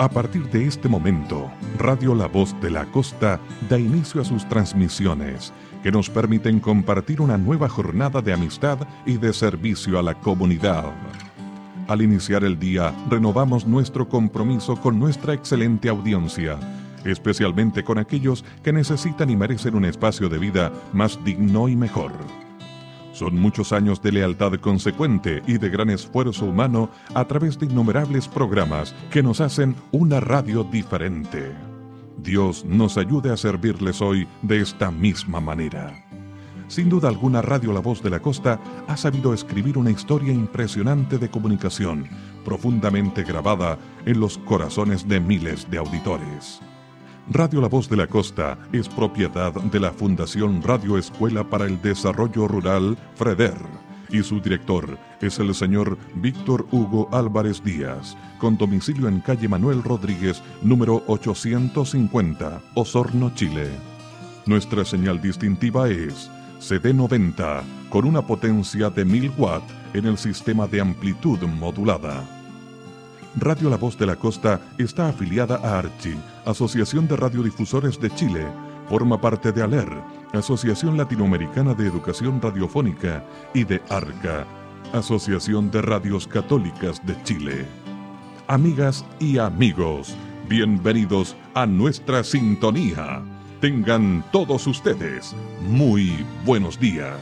A partir de este momento, Radio La Voz de la Costa da inicio a sus transmisiones, que nos permiten compartir una nueva jornada de amistad y de servicio a la comunidad. Al iniciar el día, renovamos nuestro compromiso con nuestra excelente audiencia, especialmente con aquellos que necesitan y merecen un espacio de vida más digno y mejor. Son muchos años de lealtad consecuente y de gran esfuerzo humano a través de innumerables programas que nos hacen una radio diferente. Dios nos ayude a servirles hoy de esta misma manera. Sin duda alguna, Radio La Voz de la Costa ha sabido escribir una historia impresionante de comunicación, profundamente grabada en los corazones de miles de auditores. Radio La Voz de la Costa es propiedad de la Fundación Radio Escuela para el Desarrollo Rural, FREDER, y su director es el señor Víctor Hugo Álvarez Díaz, con domicilio en calle Manuel Rodríguez, número 850, Osorno, Chile. Nuestra señal distintiva es CD90, con una potencia de 1000 watts en el sistema de amplitud modulada. Radio La Voz de la Costa está afiliada a ARCHI, Asociación de Radiodifusores de Chile, forma parte de ALER, Asociación Latinoamericana de Educación Radiofónica, y de ARCA, Asociación de Radios Católicas de Chile. Amigas y amigos, bienvenidos a nuestra sintonía. Tengan todos ustedes muy buenos días.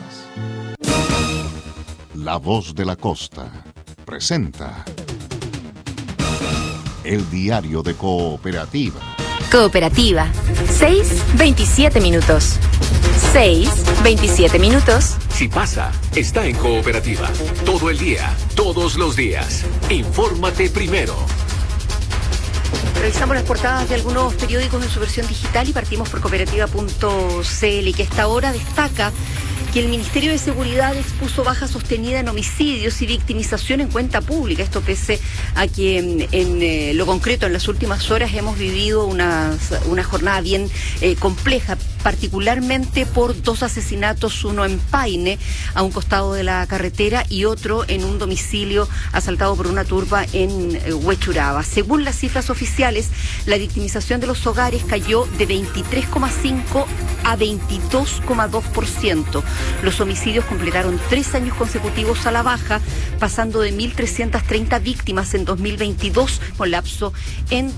La Voz de la Costa presenta el diario de Cooperativa. Cooperativa, 6:27 minutos. 6:27 minutos. Si pasa, está en Cooperativa. Todo el día, todos los días. Infórmate primero. Revisamos las portadas de algunos periódicos en su versión digital y partimos por cooperativa.cl, que hasta ahora destaca que el Ministerio de Seguridad expuso baja sostenida en homicidios y victimización en cuenta pública. Esto pese a que en lo concreto en las últimas horas hemos vivido una jornada bien compleja, particularmente por 2 asesinatos, uno en Paine, a un costado de la carretera, y otro en un domicilio asaltado por una turba en Huechuraba. Según las cifras oficiales, la victimización de los hogares cayó de 23,5% a 22,2%. Los homicidios completaron 3 años consecutivos a la baja, pasando de 1.330 víctimas en 2022, con lapso en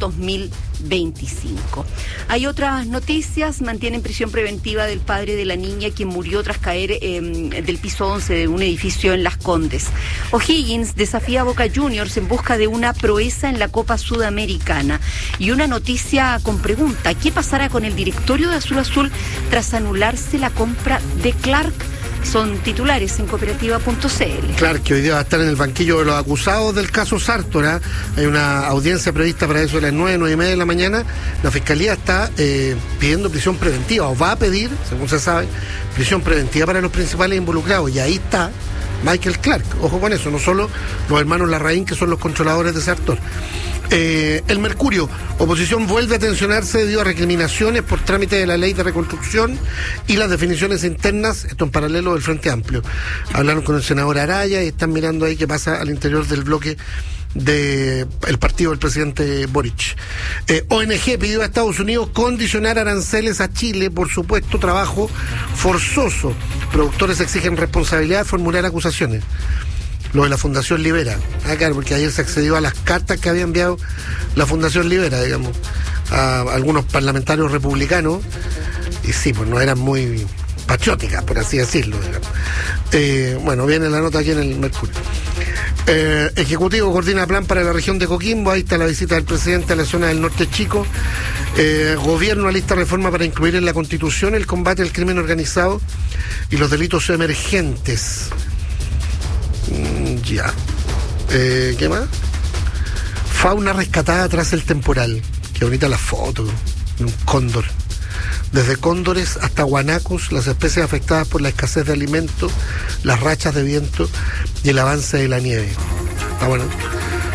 2025. Hay otras noticias. Mantienen prisión preventiva del padre de la niña quien murió tras caer del piso 11 de un edificio en Las Condes. O'Higgins desafía a Boca Juniors en busca de una proeza en la Copa Sudamericana. Y una noticia con pregunta: ¿qué pasará con el directorio de Azul Azul tras anularse la compra de Clark? Son titulares en cooperativa.cl. Clark, que hoy día va a estar en el banquillo de los acusados del caso Sártora. Hay una audiencia prevista para eso de las 9:30 de la mañana. La Fiscalía está pidiendo prisión preventiva, o va a pedir, según se sabe, prisión preventiva para los principales involucrados. Y ahí está Michael Clark. Ojo con eso, no solo los hermanos Larraín, que son los controladores de ese actor. El Mercurio: oposición vuelve a tensionarse debido a recriminaciones por trámite de la ley de reconstrucción y las definiciones internas, esto en paralelo del Frente Amplio. Hablaron con el senador Araya y están mirando ahí qué pasa al interior del bloque del partido del presidente Boric. ONG pidió a Estados Unidos condicionar aranceles a Chile por supuesto trabajo forzoso. Productores exigen responsabilidad de formular acusaciones. Lo de la Fundación Libera. Claro, porque ayer se accedió a las cartas que había enviado la Fundación Libera, digamos, a algunos parlamentarios republicanos, y sí, pues no eran muy patrióticas, por así decirlo, digamos. Bueno, viene la nota aquí en el Mercurio. Ejecutivo coordina plan para la región de Coquimbo. Ahí está la visita del presidente a la zona del norte chico. Gobierno alista reforma para incluir en la Constitución el combate al crimen organizado y los delitos emergentes. Ya. ¿Qué más? Fauna rescatada tras el temporal. Qué bonita la foto. Un cóndor. Desde cóndores hasta guanacos, las especies afectadas por la escasez de alimentos, las rachas de viento y el avance de la nieve. Está bueno.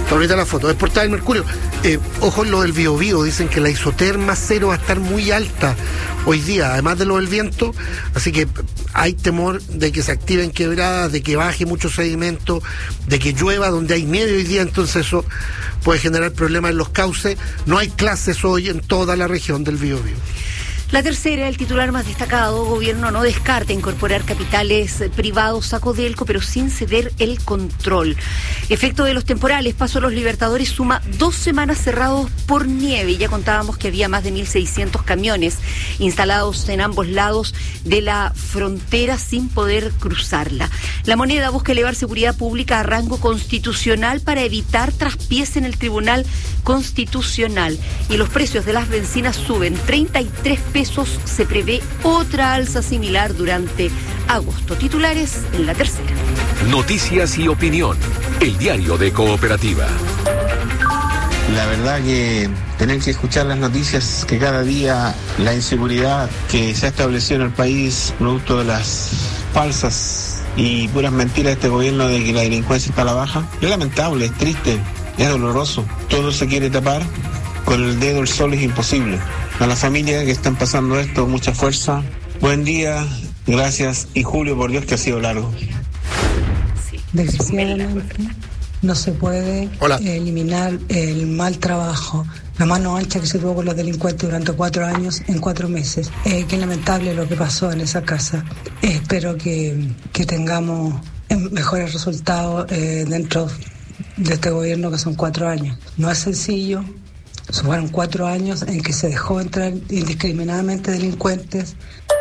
Ahorita la foto, es portada del Mercurio. Ojo en lo del Biobío, dicen que la isoterma cero va a estar muy alta hoy día, además de lo del viento, así que hay temor de que se activen quebradas, de que baje mucho sedimento, de que llueva donde hay nieve hoy día, entonces eso puede generar problemas en los cauces. No hay clases hoy en toda la región del Biobío. La tercera, el titular más destacado: gobierno no descarta incorporar capitales privados a Codelco, pero sin ceder el control. Efecto de los temporales, Paso a los Libertadores suma 2 semanas cerrados por nieve, y ya contábamos que había más de 1.600 camiones instalados en ambos lados de la frontera sin poder cruzarla. La Moneda busca elevar seguridad pública a rango constitucional para evitar traspiés en el Tribunal Constitucional, y los precios de las bencinas suben 33 pesos. Se prevé otra alza similar durante agosto. Titulares en la tercera. Noticias y opinión. El diario de Cooperativa. La verdad que tener que escuchar las noticias que cada día la inseguridad que se ha establecido en el país producto de las falsas y puras mentiras de este gobierno de que la delincuencia está a la baja, es lamentable, es triste, es doloroso. Todo se quiere tapar, con el dedo el sol es imposible. A las familias que están pasando esto, mucha fuerza. Buen día, gracias, y Julio, por Dios que ha sido largo. Desgraciadamente no se puede eliminar el mal trabajo, la mano ancha que se tuvo con los delincuentes durante 4 años en 4 meses. Qué lamentable lo que pasó en esa casa. Espero que tengamos mejores resultados dentro de este gobierno, que son 4 años. No es sencillo. Fueron 4 años en que se dejó entrar indiscriminadamente delincuentes.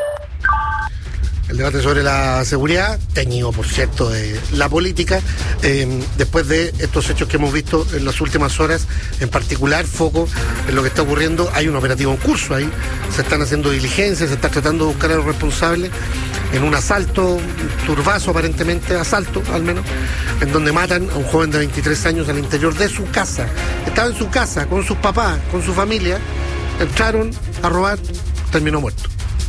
El debate sobre la seguridad, teñido, por cierto, de la política, después de estos hechos que hemos visto en las últimas horas, en particular foco en lo que está ocurriendo. Hay un operativo en curso ahí, se están haciendo diligencias, se está tratando de buscar a los responsables en un asalto, un turbazo aparentemente, asalto al menos, en donde matan a un joven de 23 años al interior de su casa. Estaba en su casa con sus papás, con su familia, entraron a robar, terminó muerto.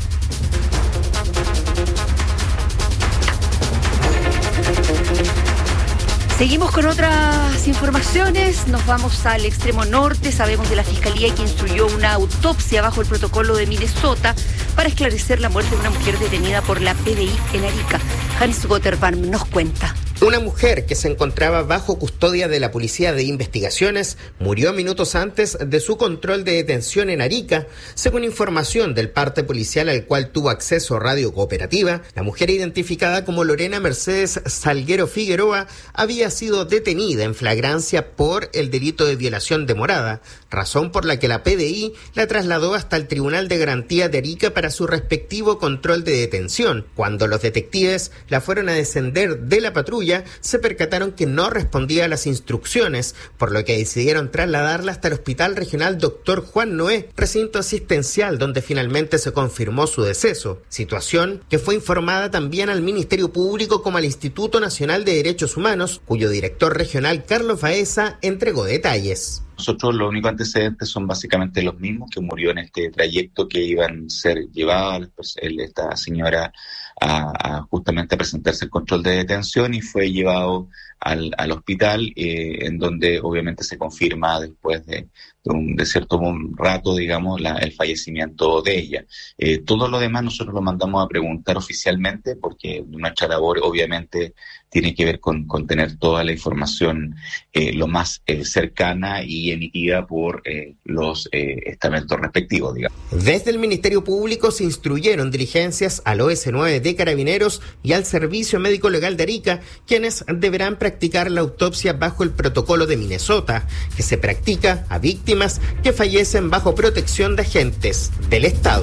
Seguimos con otras informaciones, nos vamos al extremo norte. Sabemos de la Fiscalía que instruyó una autopsia bajo el protocolo de Minnesota para esclarecer la muerte de una mujer detenida por la PDI en Arica. Hans Gotterbaum nos cuenta. Una mujer que se encontraba bajo custodia de la Policía de Investigaciones murió minutos antes de su control de detención en Arica. Según información del parte policial al cual tuvo acceso Radio Cooperativa, la mujer, identificada como Lorena Mercedes Salguero Figueroa, había sido detenida en flagrancia por el delito de violación de morada, razón por la que la PDI la trasladó hasta el Tribunal de Garantía de Arica para su respectivo control de detención. Cuando los detectives la fueron a descender de la patrulla, se percataron que no respondía a las instrucciones, por lo que decidieron trasladarla hasta el Hospital Regional Dr. Juan Noé, recinto asistencial donde finalmente se confirmó su deceso, situación que fue informada también al Ministerio Público como al Instituto Nacional de Derechos Humanos, cuyo director regional, Carlos Baeza, entregó detalles. Nosotros los únicos antecedentes son básicamente los mismos, que murió en este trayecto que iban a ser llevadas esta señora a justamente a presentarse el control de detención, y fue llevado al hospital, en donde obviamente se confirma después de cierto rato, digamos, el fallecimiento de ella. Todo lo demás nosotros lo mandamos a preguntar oficialmente, porque nuestra labor obviamente tiene que ver con tener toda la información lo más cercana y emitida por los estamentos respectivos, digamos. Desde el Ministerio Público se instruyeron diligencias al OS9 de Carabineros y al Servicio Médico Legal de Arica, quienes deberán practicar la autopsia bajo el protocolo de Minnesota, que se practica a víctimas que fallecen bajo protección de agentes del Estado.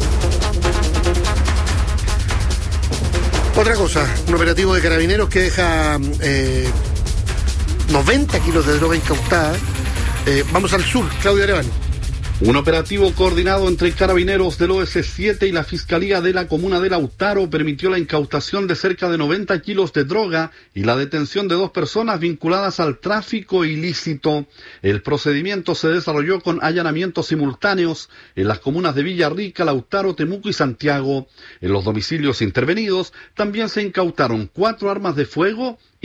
Otra cosa, un operativo de Carabineros que deja 90 kilos de droga incautada. Vamos al sur, Claudio Arevalo. Un operativo coordinado entre Carabineros del OS7 y la Fiscalía de la Comuna de Lautaro permitió la incautación de cerca de 90 kilos de droga y la detención de 2 personas vinculadas al tráfico ilícito. El procedimiento se desarrolló con allanamientos simultáneos en las comunas de Villarrica, Lautaro, Temuco y Santiago. En los domicilios intervenidos también se incautaron 4 armas de fuego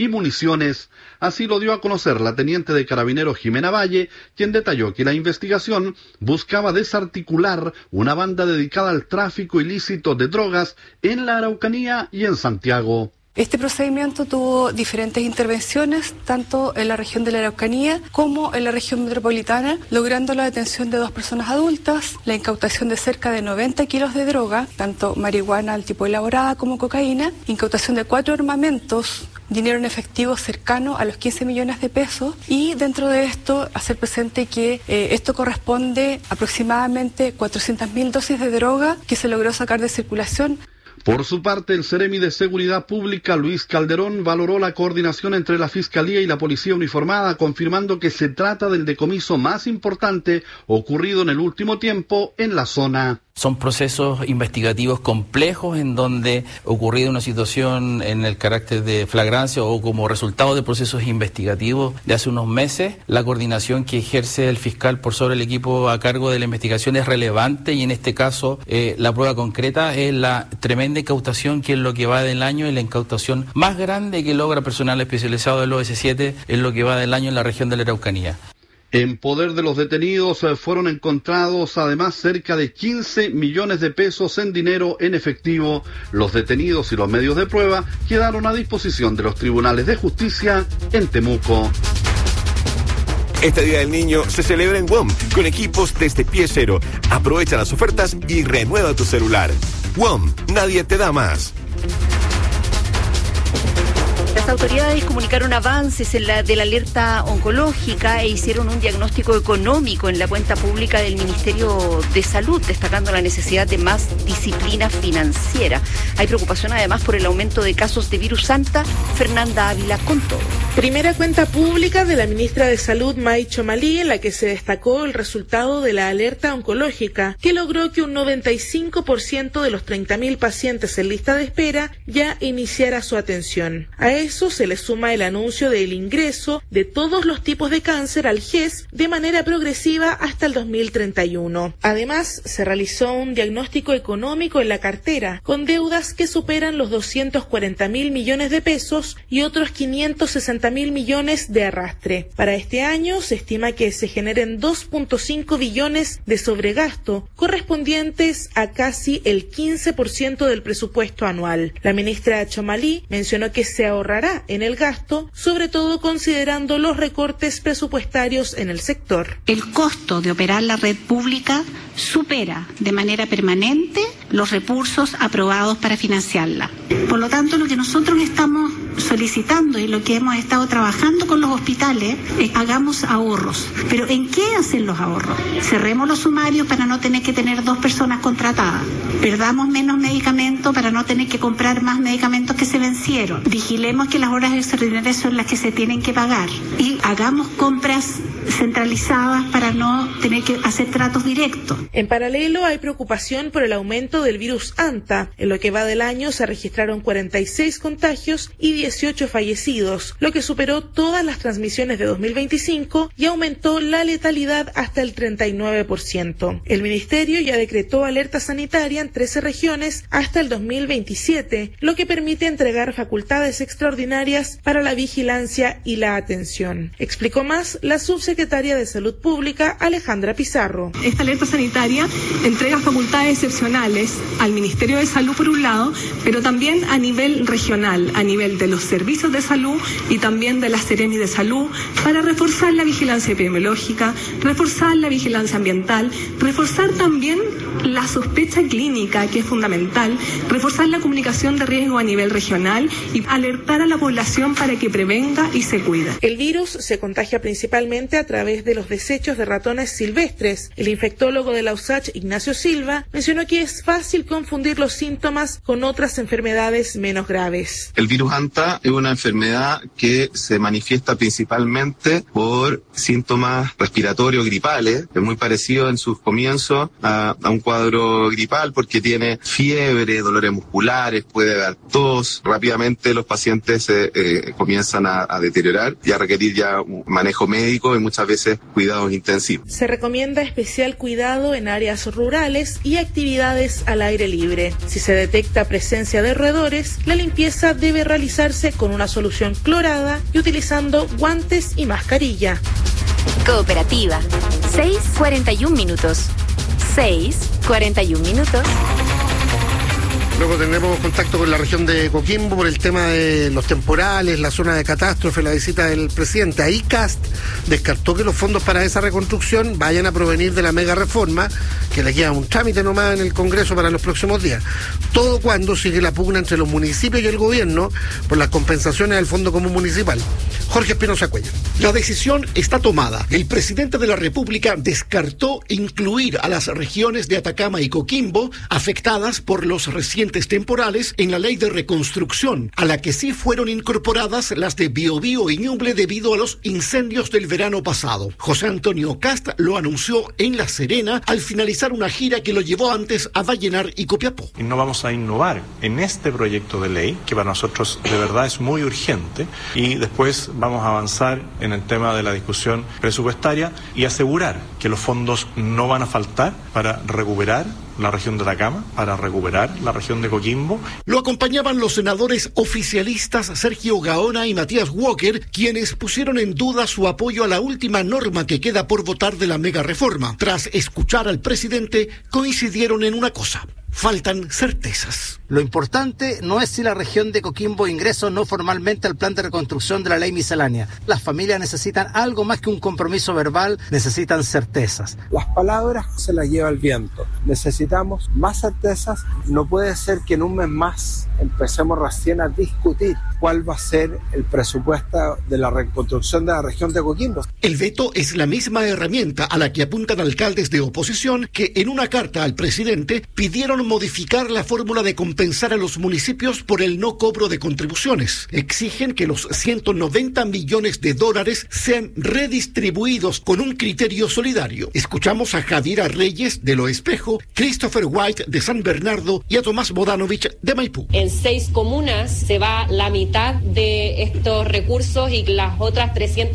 y municiones. Así lo dio a conocer la teniente de Carabineros Jimena Valle, quien detalló que la investigación buscaba desarticular una banda dedicada al tráfico ilícito de drogas en la Araucanía y en Santiago. Este procedimiento tuvo diferentes intervenciones, tanto en la región de la Araucanía como en la región metropolitana, logrando la detención de 2 personas adultas, la incautación de cerca de 90 kilos de droga, tanto marihuana al tipo elaborada como cocaína, incautación de 4 armamentos, dinero en efectivo cercano a los 15 millones de pesos, y dentro de esto hacer presente que esto corresponde a aproximadamente 400.000 dosis de droga que se logró sacar de circulación. Por su parte, el Seremi de Seguridad Pública, Luis Calderón, valoró la coordinación entre la Fiscalía y la Policía Uniformada, confirmando que se trata del decomiso más importante ocurrido en el último tiempo en la zona. Son procesos investigativos complejos en donde ocurrido una situación en el carácter de flagrancia o como resultado de procesos investigativos de hace unos meses, la coordinación que ejerce el fiscal por sobre el equipo a cargo de la investigación es relevante, y en este caso la prueba concreta es la tremenda incautación que es lo que va del año, y la incautación más grande que logra personal especializado del OS7 es lo que va del año en la región de la Araucanía. En poder de los detenidos fueron encontrados además cerca de 15 millones de pesos en dinero en efectivo. Los detenidos y los medios de prueba quedaron a disposición de los tribunales de justicia en Temuco. Este Día del Niño se celebra en WOM con equipos desde pie cero. Aprovecha las ofertas y renueva tu celular. WOM, nadie te da más. Las autoridades comunicaron avances en de la alerta oncológica e hicieron un diagnóstico económico en la cuenta pública del Ministerio de Salud, destacando la necesidad de más disciplina financiera. Hay preocupación además por el aumento de casos de virus Anta. Fernanda Ávila con todo. Primera cuenta pública de la ministra de Salud, May Chomalí, en la que se destacó el resultado de la alerta oncológica, que logró que un 95% de los 30.000 pacientes en lista de espera ya iniciara su atención. A eso se le suma el anuncio del ingreso de todos los tipos de cáncer al GES de manera progresiva hasta el 2031. Además, se realizó un diagnóstico económico en la cartera, con deudas que superan los 240.000 millones de pesos y otros 560.000 millones de arrastre. Para este año se estima que se generen 2.5 billones de sobregasto, correspondientes a casi el 15% del presupuesto anual. La ministra Chomalí mencionó que se ahorrará en el gasto, sobre todo considerando los recortes presupuestarios en el sector. El costo de operar la red pública supera de manera permanente los recursos aprobados para financiarla. Por lo tanto, lo que nosotros estamos solicitando y lo que hemos estado trabajando con los hospitales es hagamos ahorros. ¿Pero en qué hacen los ahorros? Cerremos los sumarios para no tener que tener 2 personas contratadas. Perdamos menos medicamentos para no tener que comprar más medicamentos que se vencieron. Vigilemos que las horas extraordinarias son las que se tienen que pagar. Y hagamos compras centralizadas para no tener que hacer tratos directos. En paralelo, hay preocupación por el aumento del virus Anta. En lo que va del año se registraron 46 contagios y 18 fallecidos, lo que superó todas las transmisiones de 2025 y aumentó la letalidad hasta el 39%. El ministerio ya decretó alerta sanitaria en 13 regiones hasta el 2027, lo que permite entregar facultades extraordinarias para la vigilancia y la atención. Explicó más la subsecretaria de Salud Pública, Alejandra Pizarro. Esta alerta sanitaria entrega facultades excepcionales al Ministerio de Salud por un lado, pero también a nivel regional, a nivel de los servicios de salud y también de las Seremi de Salud, para reforzar la vigilancia epidemiológica, reforzar la vigilancia ambiental, reforzar también la sospecha clínica, que es fundamental, reforzar la comunicación de riesgo a nivel regional y alertar a la población para que prevenga y se cuide. El virus se contagia principalmente a través de los desechos de ratones silvestres. El infectólogo de la USACH, Ignacio Silva, mencionó que es fácil confundir los síntomas con otras enfermedades menos graves. El virus Anta es una enfermedad que se manifiesta principalmente por síntomas respiratorios gripales. Es muy parecido en sus comienzos a un cuadro gripal porque tiene fiebre, dolores musculares, puede dar tos. Rápidamente los pacientes comienzan a deteriorar y a requerir ya un manejo médico y muchas veces cuidados intensivos. Se recomienda especial cuidado en áreas rurales y actividades al aire libre. Si se detecta presencia de corredores, la limpieza debe realizarse con una solución clorada y utilizando guantes y mascarilla. Cooperativa. 6:41 minutos. 6:41 minutos. Luego tendremos contacto con la región de Coquimbo por el tema de los temporales, la zona de catástrofe, la visita del presidente. Ahí CAST descartó que los fondos para esa reconstrucción vayan a provenir de la mega reforma, que le queda un trámite nomás en el Congreso para los próximos días. Todo cuando sigue la pugna entre los municipios y el gobierno por las compensaciones del Fondo Común Municipal. Jorge Espinosa Cuellar. La decisión está tomada. El presidente de la República descartó incluir a las regiones de Atacama y Coquimbo afectadas por los recientes temporales en la ley de reconstrucción, a la que sí fueron incorporadas las de Biobío y Ñuble debido a los incendios del verano pasado. José Antonio Cast lo anunció en La Serena al finalizar una gira que lo llevó antes a Vallenar y Copiapó. Y no vamos a innovar en este proyecto de ley, que para nosotros de verdad es muy urgente, y después vamos a avanzar en el tema de la discusión presupuestaria y asegurar que los fondos no van a faltar para recuperar la región de Atacama, para recuperar la región de Coquimbo. Lo acompañaban los senadores oficialistas Sergio Gaona y Matías Walker, quienes pusieron en duda su apoyo a la última norma que queda por votar de la mega reforma. Tras escuchar al presidente, coincidieron en una cosa: faltan certezas. Lo importante no es si la región de Coquimbo ingresa o no formalmente al plan de reconstrucción de la ley miscelánea. Las familias necesitan algo más que un compromiso verbal, necesitan certezas. Las palabras se las lleva el viento. Necesitamos más certezas. No puede ser que en un mes más empecemos recién a discutir cuál va a ser el presupuesto de la reconstrucción de la región de Coquimbo. El veto es la misma herramienta a la que apuntan alcaldes de oposición que en una carta al presidente pidieron modificar la fórmula de compensar a los municipios por el no cobro de contribuciones. Exigen que los $190 millones sean redistribuidos con un criterio solidario. Escuchamos a Javiera Reyes de Lo Espejo, Christopher White de San Bernardo y a Tomás Bodanovich de Maipú. En 6 comunas se va la mitad de estos recursos y las otras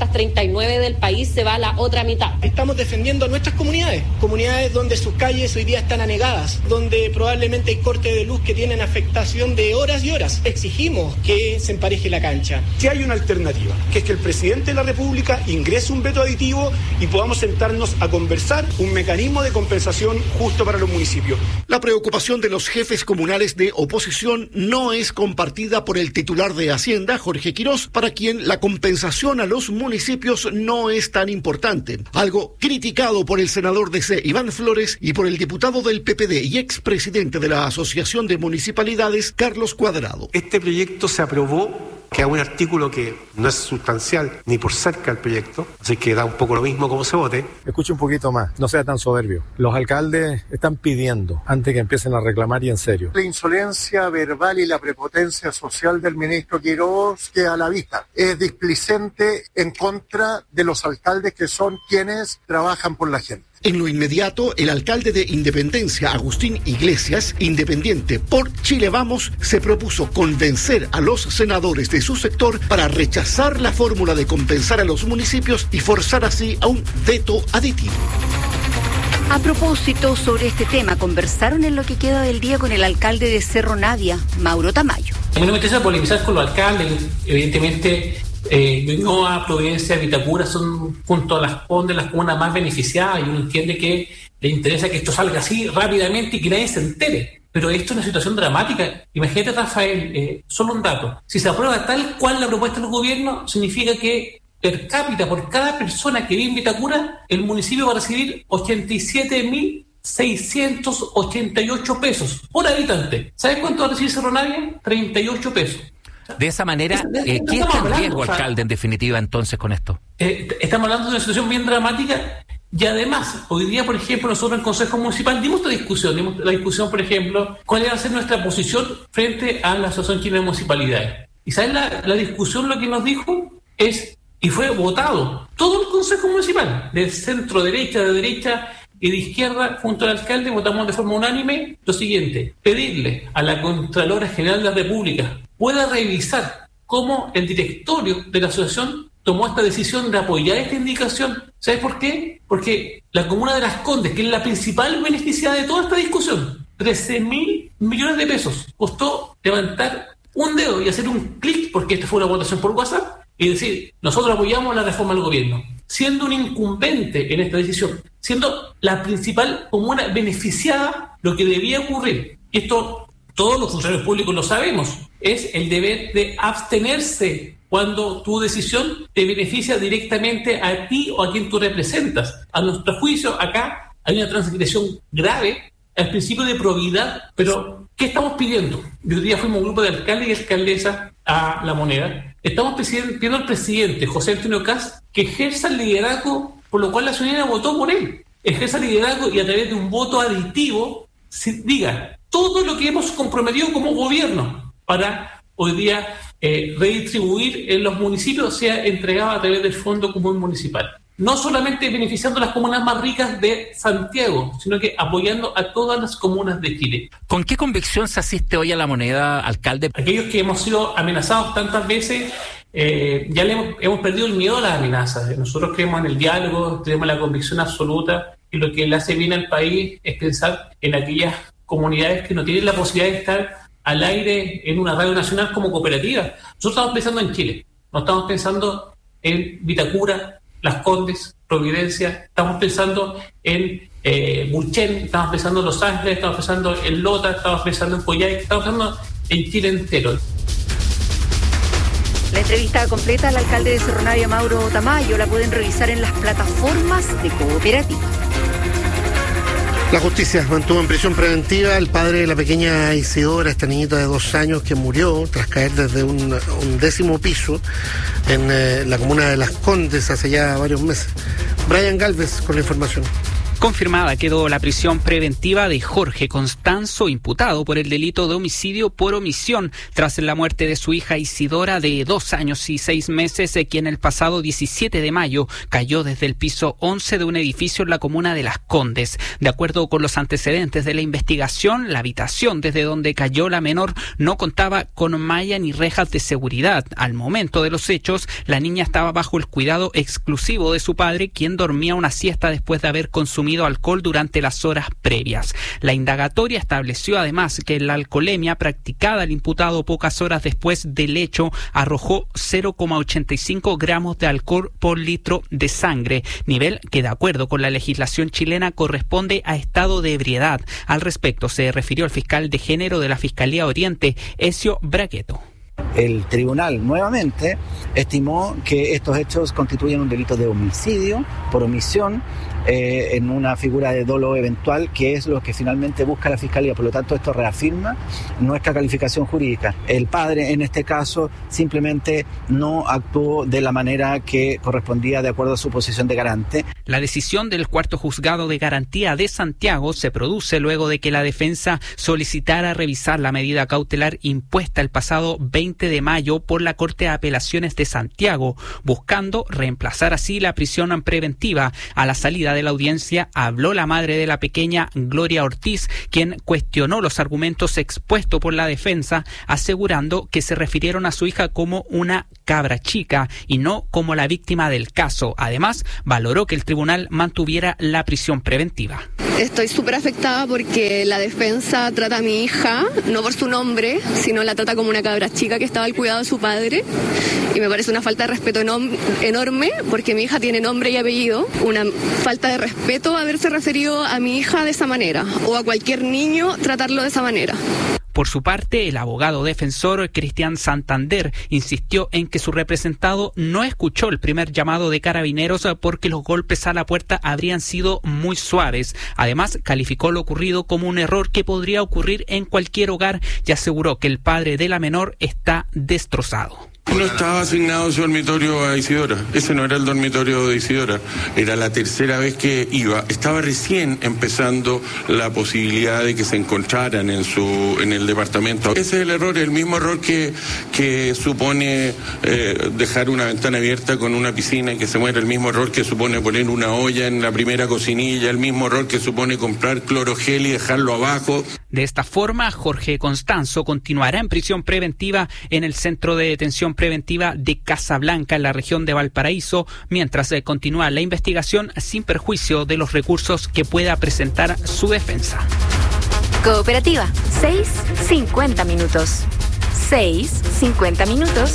339 del país se va la otra mitad. Estamos defendiendo a nuestras comunidades donde sus calles hoy día están anegadas, donde probablemente hay corte de luz que tienen afectación de horas y horas. Exigimos que se empareje la cancha. Si hay una alternativa, que es que el presidente de la República ingrese un veto aditivo y podamos sentarnos a conversar un mecanismo de compensación justo para los municipios. La preocupación de los jefes comunales de oposición no es compartida por el titular de Hacienda, Jorge Quirós, para quien la compensación a los municipios no es tan importante. Algo criticado por el senador DC, Iván Flores, y por el diputado del PPD y expresidente de la Asociación de Municipalidades, Carlos Cuadrado. Este proyecto se aprobó, que hay un artículo que no es sustancial ni por cerca del proyecto, así que da un poco lo mismo como se vote. Escuche un poquito más, no sea tan soberbio. Los alcaldes están pidiendo, antes que empiecen a reclamar y en serio. La insolencia verbal y la prepotencia social del ministro Quirós queda a la vista. Es displicente en contra de los alcaldes que son quienes trabajan por la gente. En lo inmediato, el alcalde de Independencia, Agustín Iglesias, independiente por Chile Vamos, se propuso convencer a los senadores de su sector para rechazar la fórmula de compensar a los municipios y forzar así a un veto aditivo. A propósito, sobre este tema, conversaron en lo que queda del día con el alcalde de Cerro Navia, Mauro Tamayo. A mí no me interesa polemizar con los alcaldes, evidentemente. Ñuñoa, Providencia, Vitacura son junto a las Condes las comunas más beneficiadas y uno entiende que le interesa que esto salga así rápidamente y que nadie se entere. Pero esto es una situación dramática. Imagínate, Rafael, solo un dato. Si se aprueba tal cual la propuesta del gobierno, significa que per cápita, por cada persona que vive en Vitacura, el municipio va a recibir 87.688 pesos por habitante. ¿Sabes cuánto va a recibir Cerro Navia? 38 pesos. De esa manera, ¿qué está en riesgo, alcalde, en definitiva, entonces, con esto? Estamos hablando de una situación bien dramática y además, hoy día, por ejemplo, nosotros en el Consejo Municipal dimos la discusión, por ejemplo, cuál iba a ser nuestra posición frente a la Asociación Chilena de Municipalidades. ¿Y sabes la discusión lo que nos dijo? Y fue votado todo el Consejo Municipal, de centro derecha, de derecha y de izquierda, junto al alcalde, votamos de forma unánime lo siguiente: pedirle a la Contralora General de la República pueda revisar cómo el directorio de la asociación tomó esta decisión de apoyar esta indicación. ¿Sabes por qué? Porque la comuna de Las Condes, que es la principal beneficiada de toda esta discusión, 13.000 millones de pesos. Costó levantar un dedo y hacer un clic, porque esta fue una votación por WhatsApp, y decir, nosotros apoyamos la reforma del gobierno, siendo un incumbente en esta decisión, siendo la principal comuna beneficiada. Lo que debía ocurrir, y esto todos los funcionarios públicos lo sabemos, es el deber de abstenerse cuando tu decisión te beneficia directamente a ti o a quien tú representas. A nuestro juicio, acá hay una transgresión grave al principio de probidad, pero ¿qué estamos pidiendo? Hoy día fuimos un grupo de alcaldes y alcaldesas a La Moneda. Estamos pidiendo al presidente José Antonio Kast que ejerza el liderazgo por lo cual la ciudadanía votó por él. Ejerza el liderazgo y a través de un voto aditivo diga todo lo que hemos comprometido como gobierno para hoy día redistribuir en los municipios sea entregado a través del Fondo Común Municipal. No solamente beneficiando a las comunas más ricas de Santiago, sino que apoyando a todas las comunas de Chile. ¿Con qué convicción se asiste hoy a La Moneda, alcalde? Aquellos que hemos sido amenazados tantas veces, ya hemos perdido el miedo a las amenazas. Nosotros creemos en el diálogo, tenemos la convicción absoluta, y lo que le hace bien al país es pensar en aquellas comunidades que no tienen la posibilidad de estar al aire en una radio nacional como cooperativa. Nosotros estamos pensando en Chile, no estamos pensando en Vitacura, Las Condes, Providencia, estamos pensando en Bulchen, estamos pensando en Los Ángeles, estamos pensando en Lota, estamos pensando en Coyhaique, estamos pensando en Chile entero. La entrevista completa al alcalde de Cerro Navia, Mauro Tamayo, la pueden revisar en las plataformas de Cooperativa. La justicia mantuvo en prisión preventiva al padre de la pequeña Isidora, esta niñita de 2 años que murió tras caer desde un 10º piso en la comuna de Las Condes hace ya varios meses. Brian Galvez con la información. Confirmada quedó la prisión preventiva de Jorge Constanzo, imputado por el delito de homicidio por omisión tras la muerte de su hija Isidora de 2 años y 6 meses, quien el pasado 17 de mayo cayó desde el piso 11 de un edificio en la comuna de Las Condes. De acuerdo con los antecedentes de la investigación, la habitación desde donde cayó la menor no contaba con malla ni rejas de seguridad. Al momento de los hechos, la niña estaba bajo el cuidado exclusivo de su padre, quien dormía una siesta después de haber consumido alcohol durante las horas previas. La indagatoria estableció además que la alcoholemia practicada al imputado pocas horas después del hecho arrojó 0,85 gramos de alcohol por litro de sangre, nivel que de acuerdo con la legislación chilena corresponde a estado de ebriedad. Al respecto se refirió el fiscal de género de la Fiscalía Oriente, Ezio Bragueto. El tribunal nuevamente estimó que estos hechos constituyen un delito de homicidio por omisión en una figura de dolo eventual, que es lo que finalmente busca la Fiscalía. Por lo tanto, esto reafirma nuestra calificación jurídica. El padre, en este caso, simplemente no actuó de la manera que correspondía de acuerdo a su posición de garante. La decisión del Cuarto Juzgado de Garantía de Santiago se produce luego de que la defensa solicitara revisar la medida cautelar impuesta el pasado 20 de mayo por la Corte de Apelaciones de Santiago, buscando reemplazar así la prisión preventiva. A la salida de la audiencia habló la madre de la pequeña, Gloria Ortiz, quien cuestionó los argumentos expuestos por la defensa, asegurando que se refirieron a su hija como una cabra chica y no como la víctima del caso. Además, valoró que el tribunal mantuviera la prisión preventiva. Estoy súper afectada porque la defensa trata a mi hija, no por su nombre, sino la trata como una cabra chica que estaba al cuidado de su padre. Y me parece una falta de respeto enorme porque mi hija tiene nombre y apellido. Una falta de respeto haberse referido a mi hija de esa manera o a cualquier niño tratarlo de esa manera. Por su parte, el abogado defensor Cristian Santander insistió en que su representado no escuchó el primer llamado de Carabineros porque los golpes a la puerta habrían sido muy suaves. Además, calificó lo ocurrido como un error que podría ocurrir en cualquier hogar y aseguró que el padre de la menor está destrozado. No estaba asignado su dormitorio a Isidora. Ese no era el dormitorio de Isidora. Era la tercera vez que iba. Estaba recién empezando la posibilidad de que se encontraran en el departamento. Ese es el error, el mismo error que supone dejar una ventana abierta con una piscina y que se muera, el mismo error que supone poner una olla en la primera cocinilla, el mismo error que supone comprar clorogel y dejarlo abajo. De esta forma, Jorge Constanzo continuará en prisión preventiva en el Centro de Detención Preventiva de Casablanca, en la región de Valparaíso, mientras continúa la investigación sin perjuicio de los recursos que pueda presentar su defensa. Cooperativa, 6:50 minutos. 6:50 minutos.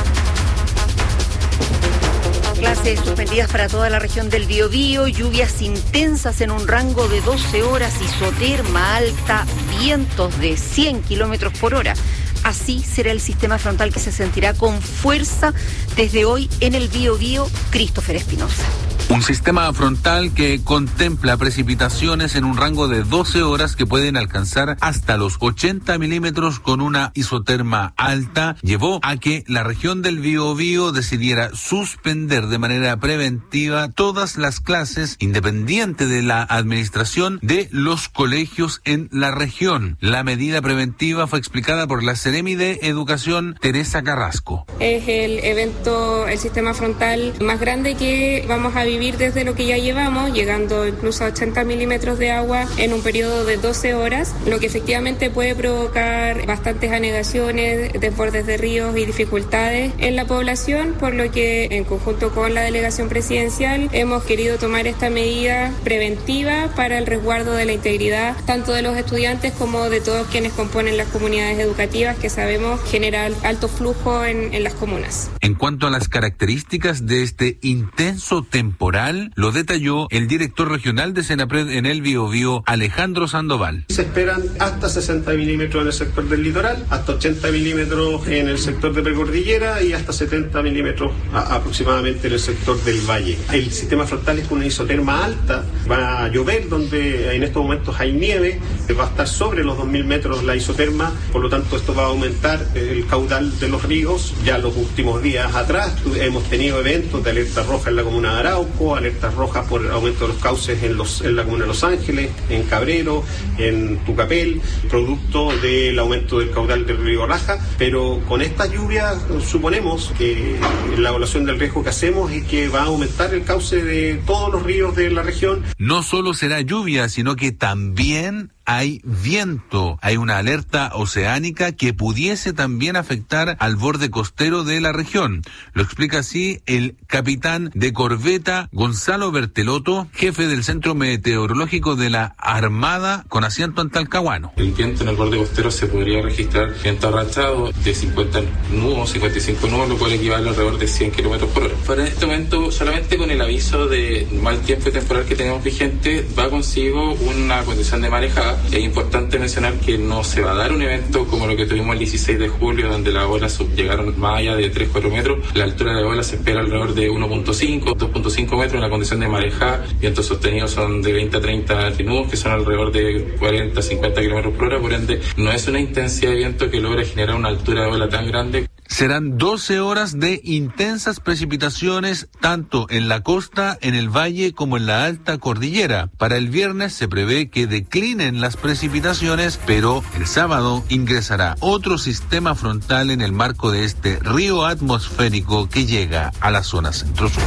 Clases suspendidas para toda la región del Biobío, lluvias intensas en un rango de 12 horas, isoterma alta, vientos de 100 kilómetros por hora. Así será el sistema frontal que se sentirá con fuerza desde hoy en el Biobío. Christopher Espinosa. Un sistema frontal que contempla precipitaciones en un rango de 12 horas que pueden alcanzar hasta los 80 milímetros con una isoterma alta, llevó a que la región del Biobío decidiera suspender de manera preventiva todas las clases, independiente de la administración de los colegios en la región. La medida preventiva fue explicada por la Seremi de Educación, Teresa Carrasco. Es el evento, el sistema frontal más grande que vamos a vivir desde lo que ya llevamos, llegando incluso a 80 milímetros de agua en un periodo de 12 horas, lo que efectivamente puede provocar bastantes anegaciones, desbordes de ríos y dificultades en la población, por lo que en conjunto con la delegación presidencial hemos querido tomar esta medida preventiva para el resguardo de la integridad tanto de los estudiantes como de todos quienes componen las comunidades educativas, que sabemos genera alto flujo en las comunas. En cuanto a las características de este intenso temporal, lo detalló el director regional de Senapred en el Biobío, Alejandro Sandoval. Se esperan hasta 60 milímetros en el sector del litoral, hasta 80 milímetros en el sector de precordillera y hasta 70 milímetros aproximadamente en el sector del valle. El sistema frontal es una isoterma alta, va a llover donde en estos momentos hay nieve, va a estar sobre los 2000 metros la isoterma, por lo tanto esto va a aumentar el caudal de los ríos. Ya los últimos días atrás hemos tenido eventos de alerta roja en la comuna de Arauco, alertas rojas por aumento de los cauces en la comuna de Los Ángeles, en Cabrero, en Tucapel, producto del aumento del caudal del río Raja, pero con esta lluvia suponemos que la evaluación del riesgo que hacemos es que va a aumentar el cauce de todos los ríos de la región. No solo será lluvia, sino que también hay viento, hay una alerta oceánica que pudiese también afectar al borde costero de la región. Lo explica así el capitán de corbeta Gonzalo Bertelotto, jefe del Centro Meteorológico de la Armada con asiento en Talcahuano. El viento en el borde costero se podría registrar viento arrachado de 50 nudos, 55 nudos, lo cual equivale alrededor de 100 kilómetros por hora. Para este momento, solamente con el aviso de mal tiempo y temporal que tenemos vigente, va consigo una condición de marejada. Es importante mencionar que no se va a dar un evento como lo que tuvimos el 16 de julio, donde las olas llegaron más allá de 3-4 metros. La altura de olas se espera alrededor de 1.5, 2.5 metros en la condición de marejada. Vientos sostenidos son de 20 a 30 nudos, que son alrededor de 40 a 50 kilómetros por hora. Por ende, no es una intensidad de viento que logra generar una altura de ola tan grande. Serán 12 horas de intensas precipitaciones, tanto en la costa, en el valle, como en la alta cordillera. Para el viernes se prevé que declinen las precipitaciones, pero el sábado ingresará otro sistema frontal en el marco de este río atmosférico que llega a la zona centro-sur.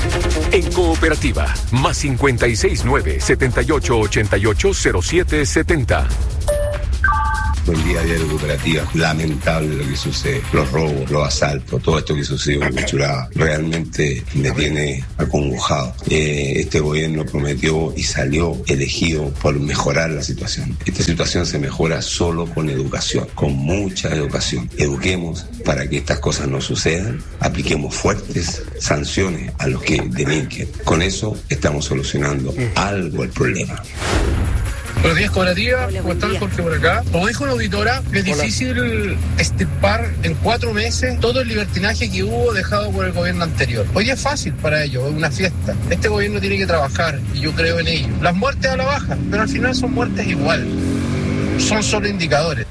En Cooperativa, más 569-7888-0770. El día a día de Cooperativa, lamentable lo que sucede, los robos, los asaltos, todo esto que sucedió en Huechuraba, realmente me tiene acongojado. Este gobierno prometió y salió elegido por mejorar la situación. Esta situación se mejora solo con educación, con mucha educación. Eduquemos para que estas cosas no sucedan, apliquemos fuertes sanciones a los que delinquen. Con eso estamos solucionando algo el problema. Buenos días, Cooperativa. ¿Cómo están? Jorge por acá. Como dijo una auditora, es difícil extirpar en 4 meses todo el libertinaje que hubo dejado por el gobierno anterior. Hoy es fácil para ellos, es una fiesta. Este gobierno tiene que trabajar y yo creo en ello. Las muertes a la baja, pero al final son muertes igual. Son solo indicadores.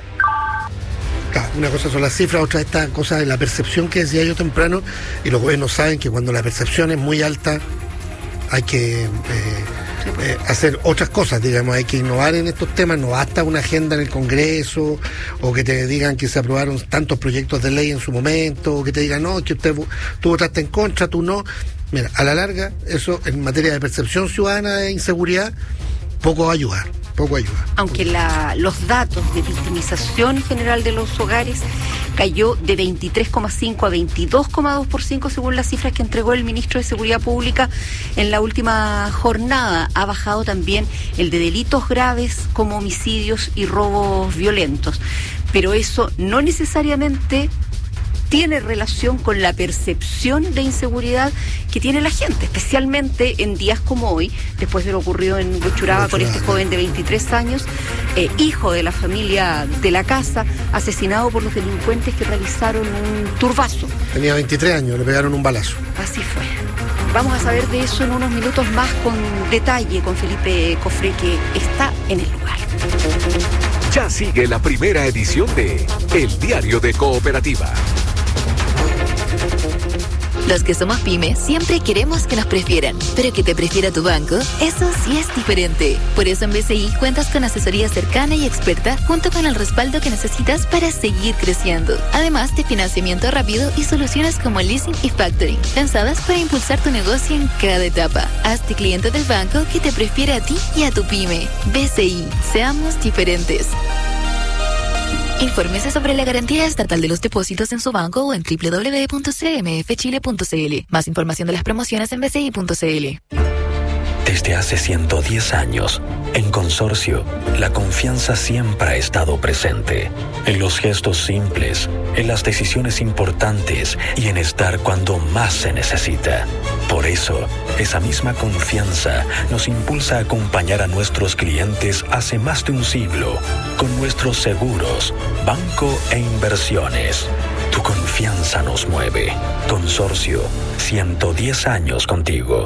Una cosa son las cifras, otra esta cosa de la percepción que decía yo temprano, y los gobiernos saben que cuando la percepción es muy alta hay que hacer otras cosas, digamos, hay que innovar en estos temas. No basta una agenda en el Congreso o que te digan que se aprobaron tantos proyectos de ley en su momento, o que te digan, no, que tú votaste en contra, tú no. Mira, a la larga, eso en materia de percepción ciudadana de inseguridad, poco va a ayudar. Poco ayuda. Aunque los datos de victimización general de los hogares cayó de 23,5 a 22,2% según las cifras que entregó el ministro de Seguridad Pública en la última jornada. Ha bajado también el de delitos graves como homicidios y robos violentos. Pero eso no necesariamente tiene relación con la percepción de inseguridad que tiene la gente, especialmente en días como hoy, después de lo ocurrido en Huechuraba con este joven de 23 años, hijo de la familia de la casa, asesinado por los delincuentes que realizaron un turbazo. Tenía 23 años, le pegaron un balazo. Así fue. Vamos a saber de eso en unos minutos más con detalle con Felipe Cofré, que está en el lugar. Ya sigue la primera edición de El Diario de Cooperativa. Los que somos pyme siempre queremos que nos prefieran, pero que te prefiera tu banco, eso sí es diferente. Por eso en BCI cuentas con asesoría cercana y experta junto con el respaldo que necesitas para seguir creciendo. Además de financiamiento rápido y soluciones como leasing y factoring, pensadas para impulsar tu negocio en cada etapa. Hazte cliente del banco que te prefiere a ti y a tu pyme. BCI, seamos diferentes. Infórmese sobre la garantía estatal de los depósitos en su banco o en www.cmfchile.cl. Más información de las promociones en bci.cl. Desde hace 110 años, en Consorcio, la confianza siempre ha estado presente. En los gestos simples, en las decisiones importantes y en estar cuando más se necesita. Por eso, esa misma confianza nos impulsa a acompañar a nuestros clientes hace más de un siglo con nuestros seguros, banco e inversiones. Tu confianza nos mueve. Consorcio, 110 años contigo.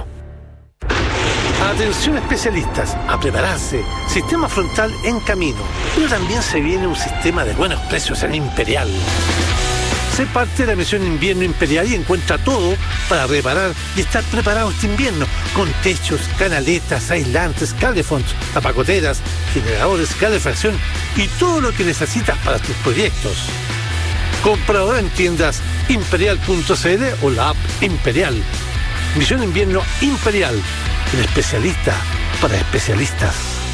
Atención especialistas, a prepararse. Sistema frontal en camino. Pero también se viene un sistema de buenos precios en Imperial. Sé parte de la misión Invierno Imperial y encuentra todo para reparar y estar preparado este invierno. Con techos, canaletas, aislantes, calefonds, tapacoteras, generadores, calefacción y todo lo que necesitas para tus proyectos. Compra ahora en tiendas imperial.cl o la app Imperial. Misión Invierno Imperial. El especialista para especialistas.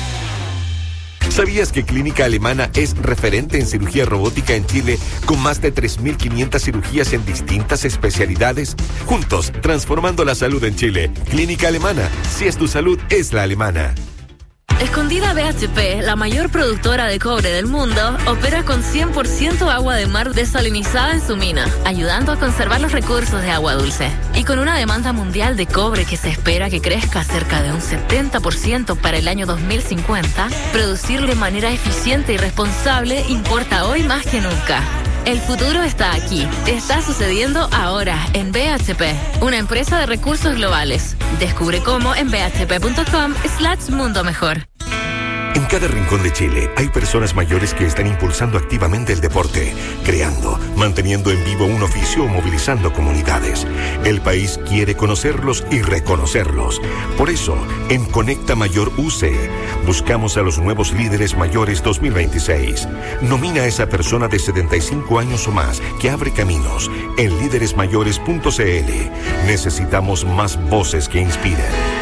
¿Sabías que Clínica Alemana es referente en cirugía robótica en Chile con más de 3.500 cirugías en distintas especialidades? Juntos, transformando la salud en Chile. Clínica Alemana. Si es tu salud, es la alemana. Escondida BHP, la mayor productora de cobre del mundo, opera con 100% agua de mar desalinizada en su mina, ayudando a conservar los recursos de agua dulce. Y con una demanda mundial de cobre que se espera que crezca cerca de un 70% para el año 2050, producir de manera eficiente y responsable importa hoy más que nunca. El futuro está aquí. Está sucediendo ahora en BHP, una empresa de recursos globales. Descubre cómo en bhp.com/mundo mejor. En cada rincón de Chile hay personas mayores que están impulsando activamente el deporte, creando, manteniendo en vivo un oficio o movilizando comunidades. El país quiere conocerlos y reconocerlos. Por eso, en Conecta Mayor UC, buscamos a los nuevos líderes mayores 2026. Nomina a esa persona de 75 años o más que abre caminos en líderesmayores.cl. Necesitamos más voces que inspiren.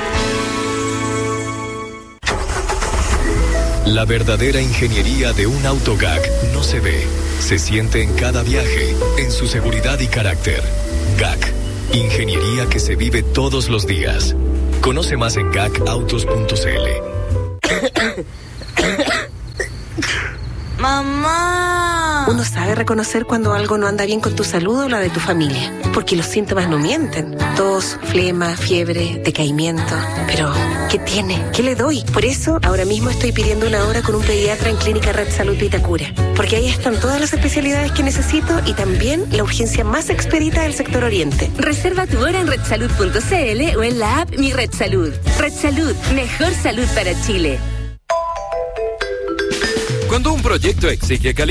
La verdadera ingeniería de un auto GAC no se ve, se siente en cada viaje, en su seguridad y carácter. GAC, ingeniería que se vive todos los días. Conoce más en gacautos.cl. ¡Mamá! Uno sabe reconocer cuando algo no anda bien con tu salud o la de tu familia, porque los síntomas no mienten. Tos, flema, fiebre, decaimiento. Pero, ¿qué tiene? ¿Qué le doy? Por eso, ahora mismo estoy pidiendo una hora con un pediatra en Clínica Red Salud Vitacura, porque ahí están todas las especialidades que necesito y también la urgencia más expedita del sector oriente. Reserva tu hora en redsalud.cl o en la app Mi Red Salud. Red Salud, mejor salud para Chile. Cuando un proyecto exige calidad,